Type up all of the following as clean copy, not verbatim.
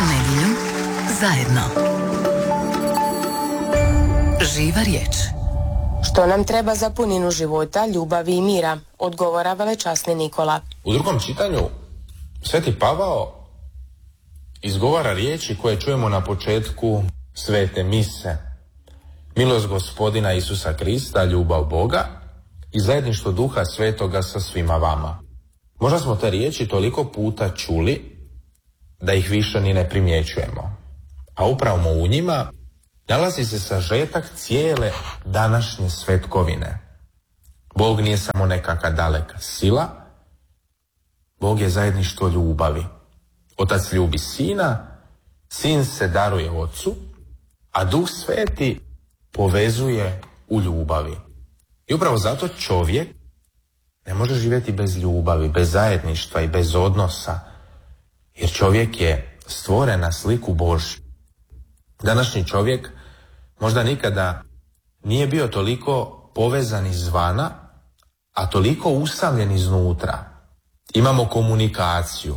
nedjelju zajedno. Živa riječ. Što nam treba za puninu života, ljubavi i mira, odgovara velečasni Nikola. U drugom čitanju Sveti Pavao izgovara riječi koje čujemo na početku svete mise. Milost Gospodina Isusa Krista, ljubav Boga i zajedništvo Duha Svetoga sa svima vama. Možda smo te riječi toliko puta čuli da ih više ni ne primjećujemo. A upravo u njima nalazi se sažetak cijele današnje svetkovine. Bog nije samo nekakva daleka sila, Bog je zajedništvo ljubavi. Otac ljubi Sina, Sin se daruje Ocu, a Duh Sveti povezuje u ljubavi. I upravo zato čovjek ne može živjeti bez ljubavi, bez zajedništva i bez odnosa, jer čovjek je stvoren na sliku Božju. Današnji čovjek možda nikada nije bio toliko povezan izvana, a toliko usamljen iznutra. Imamo komunikaciju,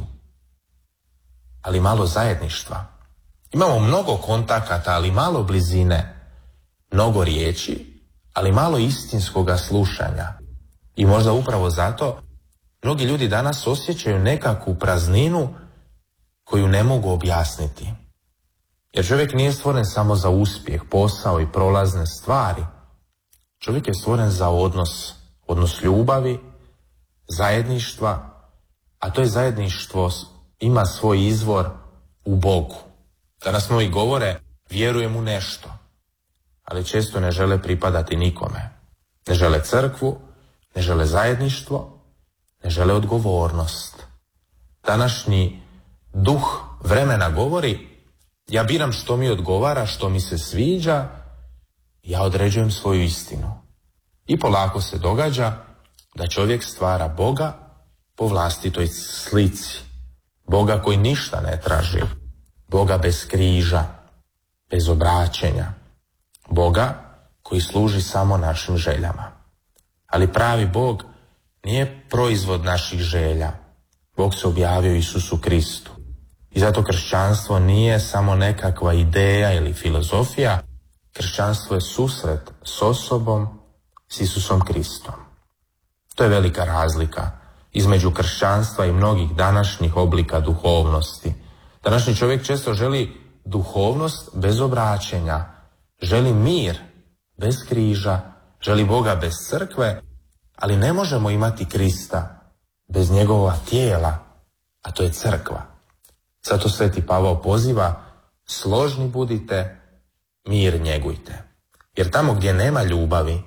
ali malo zajedništva. Imamo mnogo kontakata, ali malo blizine. Mnogo riječi, ali malo istinskoga slušanja. I možda upravo zato mnogi ljudi danas osjećaju nekakvu prazninu koju ne mogu objasniti. Jer čovjek nije stvoren samo za uspjeh, posao i prolazne stvari. Čovjek je stvoren za odnos ljubavi, zajedništva, a to je zajedništvo ima svoj izvor u Bogu. Danas mnogi govore, vjerujem u nešto, ali često ne žele pripadati nikome. Ne žele crkvu, ne žele zajedništvo, ne žele odgovornost. Današnji duh vremena govori, ja biram što mi odgovara, što mi se sviđa, ja određujem svoju istinu. I polako se događa da čovjek stvara Boga po vlastitoj slici. Boga koji ništa ne traži. Boga bez križa, bez obraćenja. Boga koji služi samo našim željama. Ali pravi Bog nije proizvod naših želja. Bog se objavio Isusu Kristu. I zato kršćanstvo nije samo nekakva ideja ili filozofija. Kršćanstvo je susret s osobom, s Isusom Kristom. To je velika razlika između kršćanstva i mnogih današnjih oblika duhovnosti. Današnji čovjek često želi duhovnost bez obraćenja, želi mir bez križa, želi Boga bez crkve, ali ne možemo imati Krista bez njegova tijela, a to je crkva. Zato Sveti Pavao poziva, složni budite, mir njegujte. Jer tamo gdje nema ljubavi,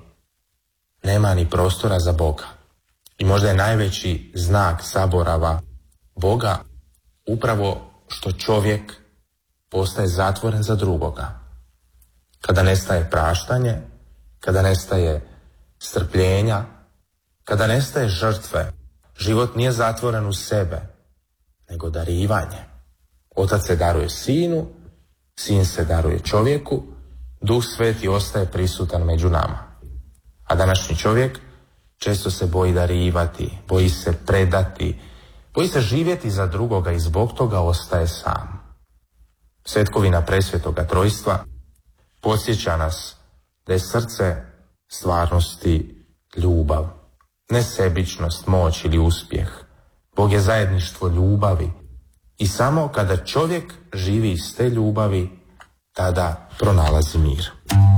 nema ni prostora za Boga. I možda je najveći znak zaborava Boga upravo što čovjek postaje zatvoren za drugoga. Kada nestaje praštanje, kada nestaje strpljenja, kada nestaje žrtve, život nije zatvoren u sebe, nego darivanje. Otac se daruje Sinu, Sin se daruje čovjeku, Duh Sveti ostaje prisutan među nama. A današnji čovjek često se boji darivati, boji se predati, boji se živjeti za drugoga i zbog toga ostaje sam. Svetkovina Presvetoga Trojstva podsjeća nas da je srce stvarnosti ljubav, ne sebičnost, moć ili uspjeh. Bog je zajedništvo ljubavi i samo kada čovjek živi iz te ljubavi, tada pronalazi mir.